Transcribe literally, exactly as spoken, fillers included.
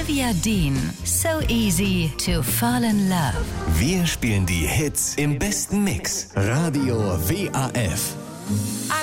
Olivia Dean, So Easy to Fall in Love. Wir spielen die Hits im besten Mix. Radio W A F. I